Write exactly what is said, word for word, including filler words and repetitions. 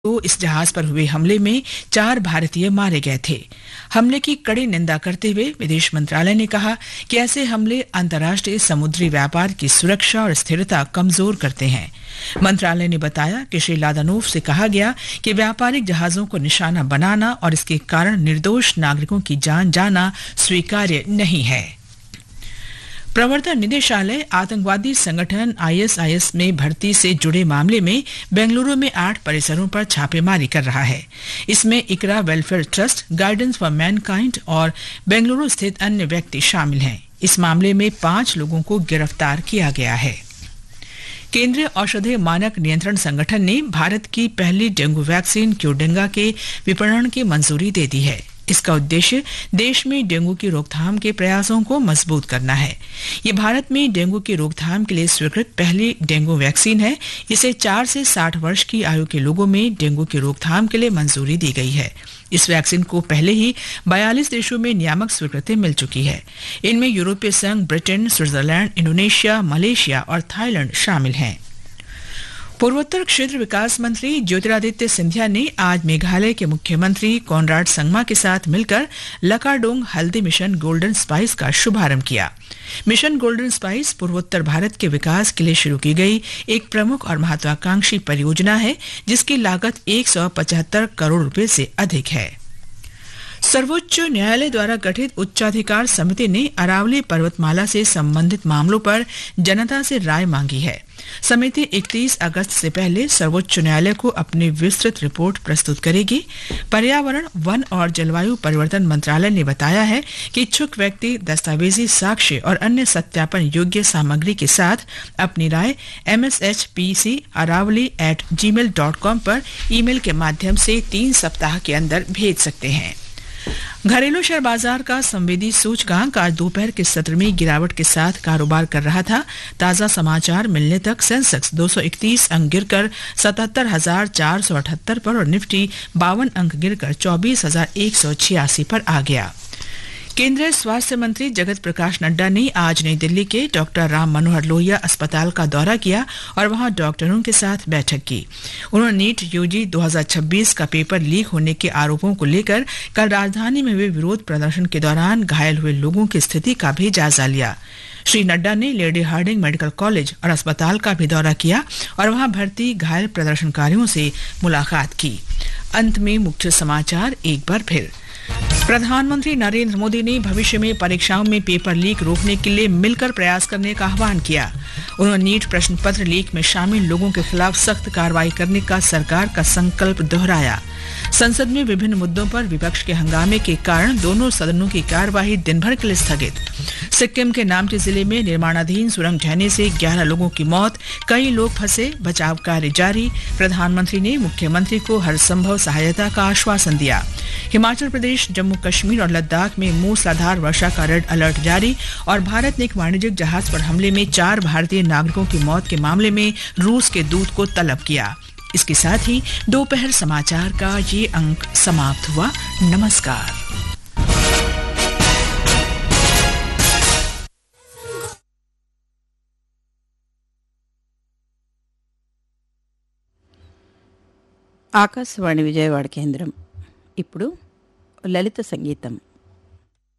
तो इस जहाज पर हुए हमले में चार भारतीय मारे गए थे। हमले की कड़ी निंदा करते हुए विदेश मंत्रालय ने कहा कि ऐसे हमले अंतर्राष्ट्रीय समुद्री व्यापार की सुरक्षा और स्थिरता कमजोर करते हैं। मंत्रालय ने बताया कि श्री लादानोव से कहा गया कि व्यापारिक जहाजों को निशाना बनाना और इसके कारण निर्दोष नागरिकों की जान जाना स्वीकार्य नहीं है। प्रवर्तन निदेशालय आतंकवादी संगठन आईएसआईएस में भर्ती से जुड़े मामले में बेंगलुरु में आठ परिसरों पर छापेमारी कर रहा है। इसमें इकरा welfare trust, guidance for Mankind और बेंगलुरु स्थित अन्य व्यक्ति शामिल हैं। इस मामले में पांच लोगों को गिरफ्तार किया गया है। केंद्रीय औषधि मानक नियंत्रण संगठन ने भारत की पहली डेंगू वैक्सीन क्यूडेंगा के विपणन की मंजूरी दे दी है। इसका उद्देश्य देश में डेंगू की रोकथाम के प्रयासों को मजबूत करना है। ये भारत में डेंगू की रोकथाम के लिए स्वीकृत पहली डेंगू वैक्सीन है। इसे चार से साठ वर्ष की आयु के लोगों में डेंगू की रोकथाम के लिए मंजूरी दी गई है। इस वैक्सीन को पहले ही बयालीस देशों में नियामक स्वीकृति मिल चुकी है। इनमें यूरोपीय संघ, ब्रिटेन, स्विट्जरलैंड, इंडोनेशिया, मलेशिया और थाईलैंड शामिल हैं। पूर्वोत्तर क्षेत्र विकास मंत्री ज्योतिरादित्य सिंधिया ने आज मेघालय के मुख्यमंत्री कॉनराड संगमा के साथ मिलकर लकाडोंग हल्दी मिशन गोल्डन स्पाइस का शुभारंभ किया। मिशन गोल्डन स्पाइस पूर्वोत्तर भारत के विकास के लिए शुरू की गई एक प्रमुख और महत्वाकांक्षी परियोजना है, जिसकी लागत एक सौ पचहत्तर करोड़ रुपए से अधिक है। सर्वोच्च न्यायालय द्वारा गठित उच्चाधिकार समिति ने अरावली पर्वतमाला से संबंधित मामलों पर जनता से राय मांगी है। समिति इकतीस अगस्त से पहले सर्वोच्च न्यायालय को अपनी विस्तृत रिपोर्ट प्रस्तुत करेगी। पर्यावरण, वन और जलवायु परिवर्तन मंत्रालय ने बताया है कि इच्छुक व्यक्ति दस्तावेजी साक्ष्य और अन्य सत्यापन योग्य सामग्री के साथ अपनी राय M S H P C Aravalli eight जी मेल डॉट कॉम पर ईमेल के माध्यम से तीन सप्ताह के अंदर भेज सकते हैं। घरेलू शेयर बाजार का संवेदी सूचकांक आज दोपहर के सत्र में गिरावट के साथ कारोबार कर रहा था। ताजा समाचार मिलने तक सेंसेक्स दो सौ इकतीस अंक गिरकर सतहत्तर हजार चार सौ अठहत्तर पर और निफ्टी बावन अंक गिरकर चौबीस हजार एक सौ छियासी पर आ गया। केंद्रीय स्वास्थ्य मंत्री जगत प्रकाश नड्डा ने आज नई दिल्ली के डॉक्टर राम मनोहर लोहिया अस्पताल का दौरा किया और वहां डॉक्टरों के साथ बैठक की। उन्होंने नीट यूजी दो हज़ार छब्बीस का पेपर लीक होने के आरोपों को लेकर कल राजधानी में हुए विरोध प्रदर्शन के दौरान घायल हुए लोगों की स्थिति का भी जायजा लिया। श्री नड्डा ने लेडी हार्डिंग मेडिकल कॉलेज और अस्पताल का भी दौरा किया और वहां भर्ती घायल प्रदर्शनकारियों से मुलाकात की। अंत में मुख्य समाचार एक बार फिर। प्रधानमंत्री नरेंद्र मोदी ने भविष्य में परीक्षाओं में पेपर लीक रोकने के लिए मिलकर प्रयास करने का आह्वान किया। उन्होंने नीट प्रश्न पत्र लीक में शामिल लोगों के खिलाफ सख्त कार्रवाई करने का सरकार का संकल्प दोहराया। संसद में विभिन्न मुद्दों पर विपक्ष के हंगामे के कारण दोनों सदनों की कार्यवाही दिन भर के लिए स्थगित। सिक्किम के नामची जिले में निर्माणाधीन सुरंग ढहने से ग्यारह लोगों की मौत, कई लोग फंसे, बचाव कार्य जारी। प्रधानमंत्री ने मुख्यमंत्री को हर संभव सहायता का आश्वासन दिया। हिमाचल प्रदेश, जम्मू कश्मीर और लद्दाख में मूसलाधार वर्षा का रेड अलर्ट जारी और भारत ने एक वाणिज्यिक जहाज पर हमले में चार भारतीय नागरिकों की मौत के मामले में रूस के दूत को तलब किया। इसके साथ ही दोपहर समाचार का ये अंक समाप्त हुआ। नमस्कार। ఆకాశవాణి విజయవాడ కేంద్రం ఇప్పుడు లలిత సంగీతం